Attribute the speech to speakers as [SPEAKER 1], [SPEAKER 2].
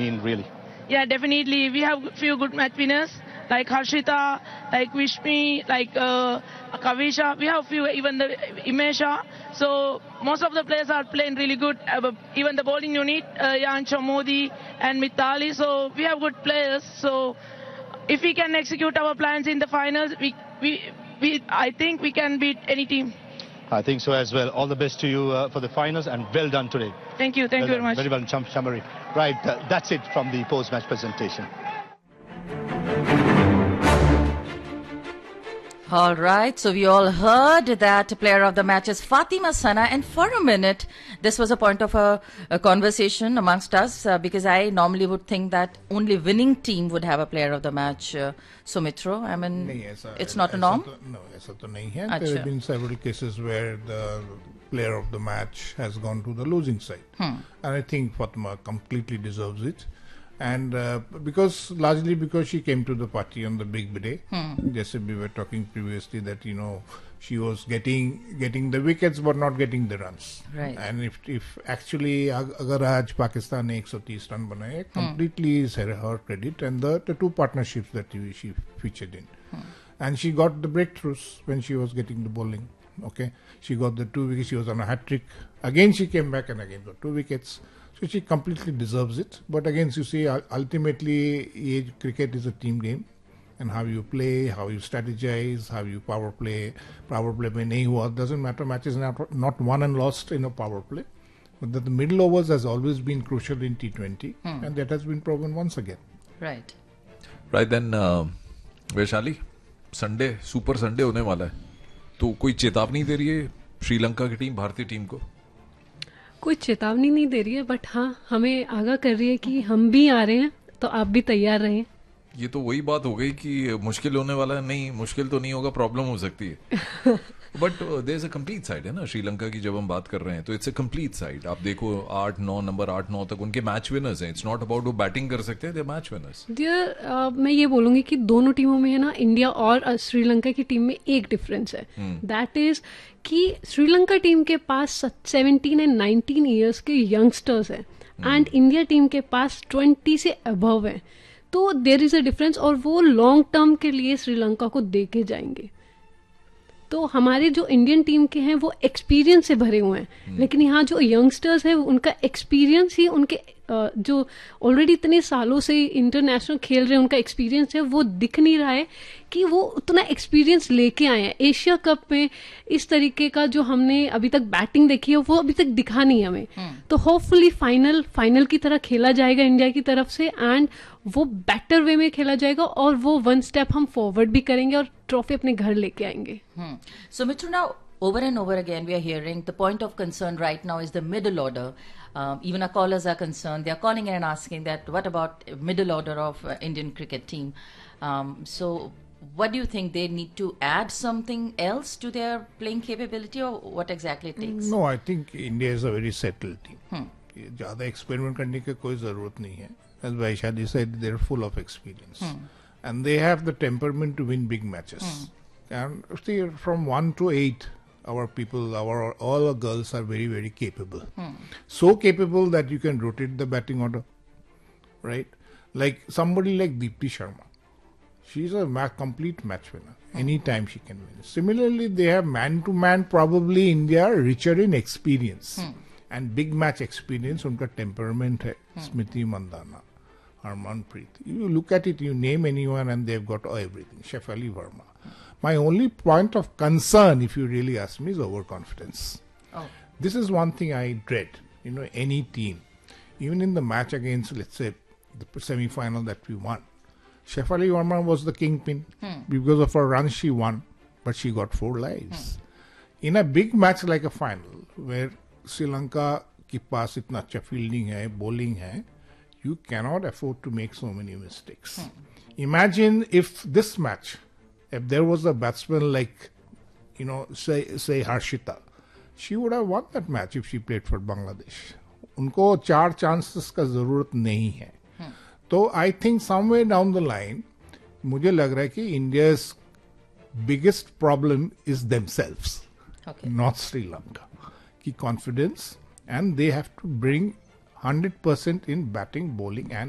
[SPEAKER 1] mean, really.
[SPEAKER 2] Yeah, definitely. We have few good match winners like Harshita, like Vishmi, like Kavisha. We have few, even the Imesha. So most of the players are playing really good. Even the bowling unit, Yancha Modi and Mitali. So we have good players. So if we can execute our plans in the finals, I think we can beat any team.
[SPEAKER 1] I think so as well. All the best to you for the finals, and well done today.
[SPEAKER 2] Thank you. Thank you very much.
[SPEAKER 1] Very well, Chamari. Right, that's it from the post-match presentation.
[SPEAKER 3] All right, so we all heard that player of the match is Fatima Sana, and for a minute, this was a point of a conversation amongst us because I normally would think that only winning team would have a player of the match. Sumitro, I mean, it's not a norm?
[SPEAKER 4] No, ऐसा तो नहीं है. There have been several cases where the player of the match has gone to the losing side. And I think Fatima completely deserves it. And largely because she came to the party on the big day. Just we were talking previously that, you know, she was getting the wickets but not getting the runs.
[SPEAKER 3] Right.
[SPEAKER 4] And if actually agar aaj Pakistan ne 130 run banaye, completely is her credit, and the two partnerships that she featured in. And she got the breakthroughs when she was getting the bowling. Okay, she got the 2 wickets. She was on a hat trick. Again, she came back and again got 2 wickets. So she completely deserves it. But again, you see, ultimately, cricket is a team game. And how you play, how you strategize, how you power play mein nahi hua, doesn't matter. Matches not won and lost in a power play. But the middle overs has always been crucial in T20. And that has been proven once again.
[SPEAKER 3] Right.
[SPEAKER 5] Right then, Vaishali, Sunday, Super Sunday होने वाला है. तो कोई चेतावनी दे रही है श्रीलंका की team, भारतीय टीम को?
[SPEAKER 6] कोई चेतावनी नहीं दे रही है, बट हाँ हमें आगाह कर रही है कि हम भी आ रहे हैं, तो आप भी तैयार रहें.
[SPEAKER 5] ये तो वही बात हो गई कि मुश्किल होने वाला है. नहीं, मुश्किल तो नहीं होगा, प्रॉब्लम हो सकती है. But there is a complete side है ना श्रीलंका की. जब हम बात कर रहे हैं तो इट्स अ कंप्लीट साइड. आप देखो 8-9 नंबर 8-9 तक उनके मैच विनर्स हैं. इट्स नॉट अबाउट वो बैटिंग कर सकते हैं, दे मैच विनर्स.
[SPEAKER 6] मैं ये बोलूंगी कि दोनों टीमों में है ना, इंडिया और श्रीलंका की टीम में एक डिफरेंस है. दैट इज कि श्रीलंका टीम के पास 17 एंड 19 ईयर्स के यंगस्टर्स हैं एंड इंडिया टीम के पास 20 से अबव है. तो देयर इज अ डिफरेंस, और वो लॉन्ग टर्म के लिए श्रीलंका को दे के जाएंगे. तो हमारे जो इंडियन टीम के हैं वो एक्सपीरियंस से भरे हुए हैं, लेकिन यहाँ जो यंगस्टर्स हैं उनका एक्सपीरियंस ही, उनके जो ऑलरेडी इतने सालों से इंटरनेशनल खेल रहे हैं, उनका एक्सपीरियंस है वो दिख नहीं रहा है कि वो उतना एक्सपीरियंस लेके आए हैं. एशिया कप में इस तरीके का जो हमने अभी तक बैटिंग देखी है वो अभी तक दिखा नहीं हमें. तो होपफुली फाइनल की तरह खेला जाएगा इंडिया की तरफ से, एंड वो बेटर वे में खेला जाएगा और वो 1 स्टेप हम फॉरवर्ड भी करेंगे और ट्रॉफी अपने घर लेके आएंगे.
[SPEAKER 3] So Mithra, now over and over again we are hearing the point of concern right now is the middle order. Even our callers are concerned. They are calling in and asking that what about middle order of Indian cricket team? So what do you think? They need to add something else to their playing capability, or what exactly it takes?
[SPEAKER 4] No, I think India is a very settled team. ज़्यादा experiment करने की कोई ज़रूरत नहीं है. As Vaishali said, they're full of experience. And they have the temperament to win big matches. And see, from 1 to 8, our people, all our girls are very, very capable. So capable that you can rotate the batting order, right? Like somebody like Deepti Sharma. She's a complete match winner. Anytime she can win. Similarly, they have man-to-man, probably India richer in experience. And big match experience, unka temperament hai. Smriti Mandhana, Harmanpreet. You look at it, you name anyone and they've got everything. Shefali Verma. My only point of concern, if you really ask me, is overconfidence. This is one thing I dread. You know, any team, even in the match against, let's say, the semi-final that we won, Shefali Verma was the kingpin. Because of her run, she won, but she got 4 lives. In a big match like a final, where Sri Lanka ki paas itna acha fielding hai, bowling hai, you cannot afford to make so many mistakes. Imagine if this match, if there was a batsman like, you know, say Harshita, she would have won that match if she played for Bangladesh. उनको 4 chances का जरूरत नहीं है. तो I think somewhere down the line, मुझे लग रहा है कि India's biggest problem is themselves, not Sri Lanka. की confidence, and they have to bring 100% in batting, bowling and